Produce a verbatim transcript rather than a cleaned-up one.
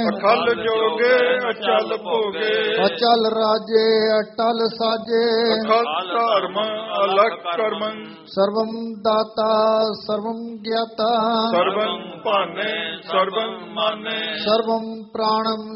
ਅਖਲ ਜੋਗੇ ਅਚਲ ਭੋਗੇ। ਅਚਲ ਰਾਜੇ ਅਟਲ ਸਾਜੇ। ਅਖਲ ਧਰਮ ਅਲਖ ਕਰਮ। ਸਰਵਮ ਦਾਤਾ ਸਰਵਮ ਗਿਆਤਾ। ਸਰਵੰ ਭਾਨੇ ਸਰਵੰ ਮਾਨੇ। ਸਰਵਮ ਪ੍ਰਾਣਮ